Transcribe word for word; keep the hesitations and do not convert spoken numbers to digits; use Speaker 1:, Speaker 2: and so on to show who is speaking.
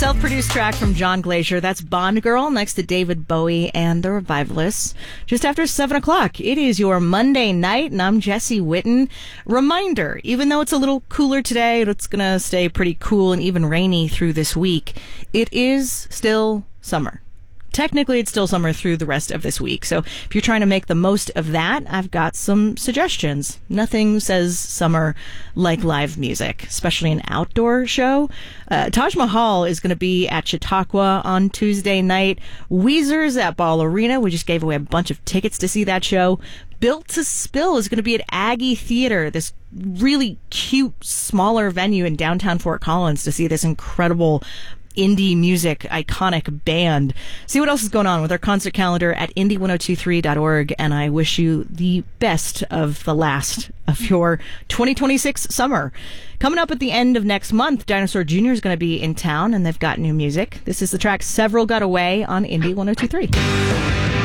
Speaker 1: Self-produced track from John Glacier. That's Bond Girl next to David Bowie and the Revivalists. Just after seven o'clock, it is your Monday night, and I'm Jesse Witten. Reminder, even though it's a little cooler today, it's going to stay pretty cool and even rainy through this week, it is still summer. Technically, it's still summer through the rest of this week. So if you're trying to make the most of that, I've got some suggestions. Nothing says summer like live music, especially an outdoor show. Uh, Taj Mahal is going to be at Chautauqua on Tuesday night. Weezer's at Ball Arena. We just gave away a bunch of tickets to see that show. Built to Spill is going to be at Aggie Theater, this really cute, smaller venue in downtown Fort Collins, to see this incredible indie music iconic band. See what else is going on with our concert calendar at indie ten twenty-three dot org, and I wish you the best of the last of your twenty twenty-six summer. Coming up at the end of next month, Dinosaur Junior is going to be in town, and they've got new music. This is the track Several Got Away on Indie ten twenty-three.